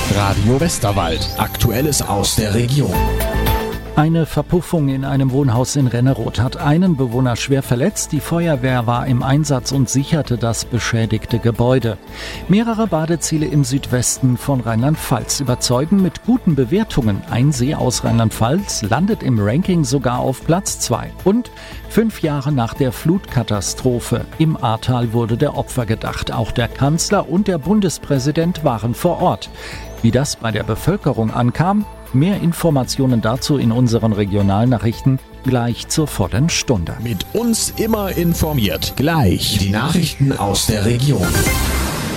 Radio Westerwald. Aktuelles aus der Region. Eine Verpuffung in einem Wohnhaus in Renneroth hat einen Bewohner schwer verletzt. Die Feuerwehr war im Einsatz und sicherte das beschädigte Gebäude. Mehrere Badeziele im Südwesten von Rheinland-Pfalz überzeugen mit guten Bewertungen. Ein See aus Rheinland-Pfalz landet im Ranking sogar auf Platz 2. Und 5 Jahre nach der Flutkatastrophe im Ahrtal wurde der Opfer gedacht. Auch der Kanzler und der Bundespräsident waren vor Ort. Wie das bei der Bevölkerung ankam? Mehr Informationen dazu in unseren Regionalnachrichten gleich zur vollen Stunde. Mit uns immer informiert. Gleich die Nachrichten aus der Region.